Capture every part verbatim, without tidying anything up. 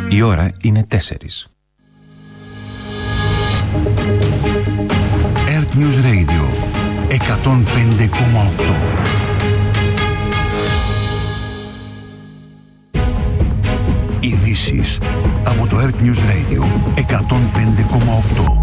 Η ώρα είναι τέσσερις. Earth News Radio εκατόν πέντε κόμμα οκτώ. Ειδήσεις από το Earth News Radio εκατόν πέντε κόμμα οκτώ.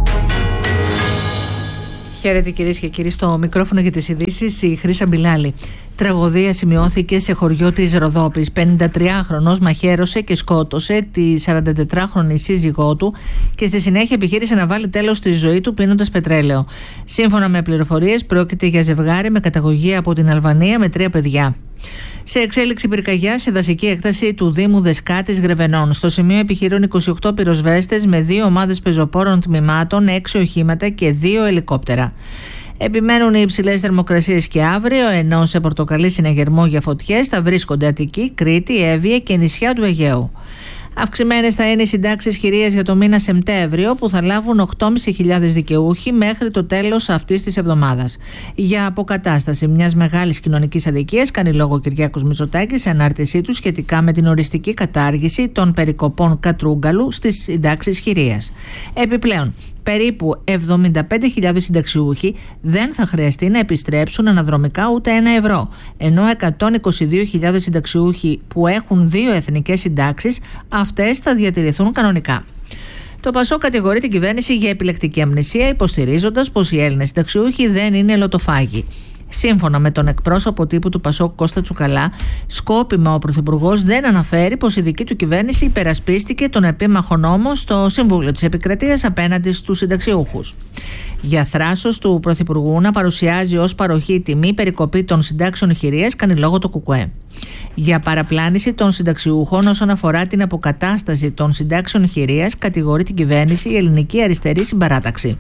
Χαίρετε κυρίες και κύριοι, στο μικρόφωνο για τις ειδήσεις η Χρύσα Μπιλάλη. Τραγωδία σημειώθηκε σε χωριό της Ροδόπης. πενηντατριάχρονος μαχαίρωσε και σκότωσε τη σαραντατετράχρονη σύζυγό του και στη συνέχεια επιχείρησε να βάλει τέλος στη ζωή του πίνοντας πετρέλαιο. Σύμφωνα με πληροφορίες, πρόκειται για ζευγάρι με καταγωγή από την Αλβανία με τρία παιδιά. Σε εξέλιξη πυρκαγιά σε δασική έκταση του Δήμου Δεσκάτης Γρεβενών. Στο σημείο επιχειρούν είκοσι οκτώ πυροσβέστες με δύο ομάδες πεζοπόρων τμήματων, έξι οχήματα και δύο ελικόπτερα. Επιμένουν οι υψηλές θερμοκρασίες και αύριο, ενώ σε πορτοκαλί συναγερμό για φωτιές θα βρίσκονται Αττική, Κρήτη, Εύβοια και νησιά του Αιγαίου. Αυξημένες θα είναι οι συντάξεις χειρίας για το μήνα Σεπτέμβριο, που θα λάβουν οκτώ χιλιάδες πεντακόσιοι δικαιούχοι μέχρι το τέλος αυτής της εβδομάδας. Για αποκατάσταση μιας μεγάλης κοινωνικής αδικίας κάνει λόγο ο Κυριάκος Μητσοτάκης σε ανάρτησή του σχετικά με την οριστική κατάργηση των περικοπών Κατρούγκαλου στις συντάξεις χειρίας. Επιπλέον, περίπου εβδομήντα πέντε χιλιάδες συνταξιούχοι δεν θα χρειαστεί να επιστρέψουν αναδρομικά ούτε ένα ευρώ, ενώ εκατόν είκοσι δύο χιλιάδες συνταξιούχοι που έχουν δύο εθνικές συντάξεις, αυτές θα διατηρηθούν κανονικά. Το Πασόκ κατηγορεί την κυβέρνηση για επιλεκτική αμνησία, υποστηρίζοντας πως οι Έλληνες συνταξιούχοι δεν είναι λοτοφάγοι. Σύμφωνα με τον εκπρόσωπο τύπου του Πασόκ Κώστα Τσουκαλά, σκόπιμα ο Πρωθυπουργός δεν αναφέρει πως η δική του κυβέρνηση υπερασπίστηκε τον επίμαχο νόμο στο Συμβούλιο της Επικρατείας απέναντι στους συνταξιούχους. Για θράσος του Πρωθυπουργού να παρουσιάζει ως παροχή τιμή περικοπή των συντάξεων χειρίας κάνει λόγο το ΚΚΕ. Για παραπλάνηση των συνταξιούχων όσον αφορά την αποκατάσταση των συντάξεων χειρίας κατηγορεί την κυβέρνηση η Ελληνική Αριστερή Συμπαράταξη.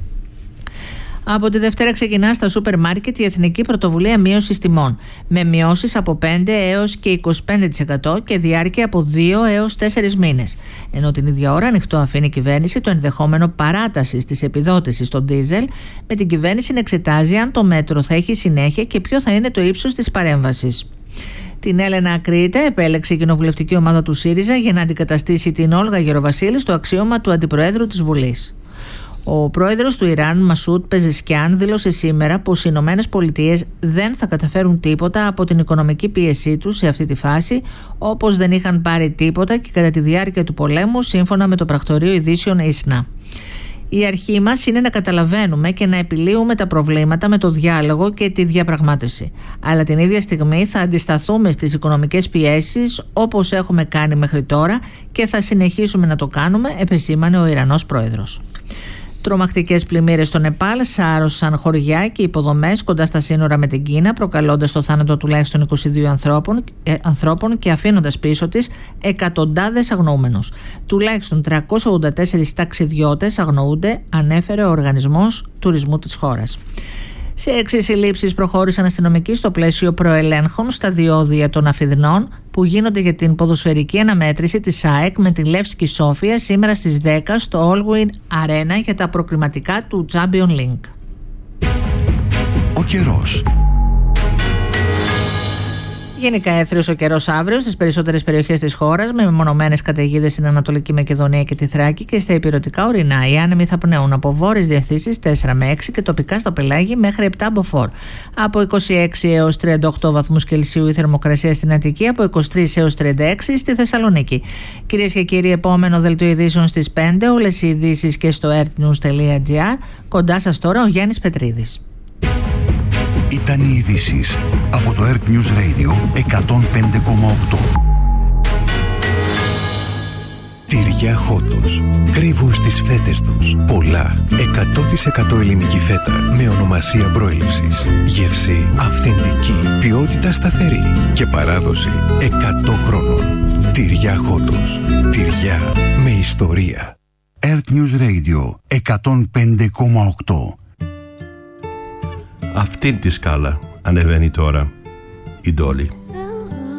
Από τη Δευτέρα ξεκινά στα σούπερ μάρκετ η Εθνική Πρωτοβουλία Μείωσης Τιμών, με μειώσεις από πέντε έως και είκοσι πέντε τοις εκατό και διάρκεια από δύο έως τέσσερις μήνες. Ενώ την ίδια ώρα ανοιχτό αφήνει η κυβέρνηση το ενδεχόμενο παράτασης της επιδότησης στον ντίζελ, με την κυβέρνηση να εξετάζει αν το μέτρο θα έχει συνέχεια και ποιο θα είναι το ύψος της παρέμβασης. Την Έλενα Ακρίτε επέλεξε η κοινοβουλευτική ομάδα του ΣΥΡΙΖΑ για να αντικαταστήσει την Όλγα Γεροβασίλη στο αξίωμα του Αντιπροέδρου της Βουλής. Ο πρόεδρος του Ιράν, Μασούτ Πεζεσκιάν, δήλωσε σήμερα πως οι Ηνωμένες Πολιτείες δεν θα καταφέρουν τίποτα από την οικονομική πίεσή τους σε αυτή τη φάση, όπως δεν είχαν πάρει τίποτα και κατά τη διάρκεια του πολέμου, σύμφωνα με το πρακτορείο ειδήσεων ΙΣΝΑ. Η αρχή μας είναι να καταλαβαίνουμε και να επιλύουμε τα προβλήματα με το διάλογο και τη διαπραγμάτευση. Αλλά την ίδια στιγμή θα αντισταθούμε στις οικονομικές πιέσεις όπως έχουμε κάνει μέχρι τώρα και θα συνεχίσουμε να το κάνουμε, επεσήμανε ο Ιρανός πρόεδρος. Τρομακτικές πλημμύρες στο Νεπάλ σάρωσαν χωριά και υποδομές κοντά στα σύνορα με την Κίνα, προκαλώντας το θάνατο τουλάχιστον είκοσι δύο ανθρώπων, ε, ανθρώπων και αφήνοντας πίσω της εκατοντάδες αγνοούμενους. Τουλάχιστον τριακόσιοι ογδόντα τέσσερις ταξιδιώτες αγνοούνται, ανέφερε ο Οργανισμός Τουρισμού της χώρας. Σε έξι συλλήψεις προχώρησαν αστυνομικοί στο πλαίσιο προελέγχων στα διόδια των Αφιδνών που γίνονται για την ποδοσφαιρική αναμέτρηση της ΑΕΚ με τη Λεύσκη Σόφια σήμερα στις δέκα στο Allwyn Arena για τα προκριματικά του Champions League. Ο καιρός. Γενικά έθριος ο καιρός αύριο στις περισσότερες περιοχές της χώρας, με μεμονωμένες καταιγίδες στην Ανατολική Μακεδονία και τη Θράκη και στα υπηρετικά ορεινά. Οι άνεμοι θα πνέουν από βόρειες διευθύνσεις τέσσερα με έξι και τοπικά στο πελάγι μέχρι επτά μποφόρ. Από είκοσι έξι έως τριάντα οκτώ βαθμούς Κελσίου η θερμοκρασία στην Αττική, από είκοσι τρία έως τριάντα έξι στη Θεσσαλονίκη. Κυρίες και κύριοι, επόμενο δελτίο ειδήσεων στις πέντε. Όλες οι ειδήσεις και στο earthnews τελεία gr. Κοντά σας τώρα ο Γιάννης Πετρίδης. Ήταν οι ειδήσεις από το Earth News Radio εκατόν πέντε κόμμα οκτώ. Τυριά Χότος. Κρύβουν στις φέτες τους πολλά εκατό τοις εκατό ελληνική φέτα με ονομασία προέλευσης. Γεύση αυθεντική, ποιότητα σταθερή και παράδοση εκατό χρόνων. Τυριά Χότος. Τυριά με ιστορία. Earth News Radio εκατόν πέντε κόμμα οκτώ. Αυτήν τη σκάλα ανεβαίνει τώρα η Ντόλη.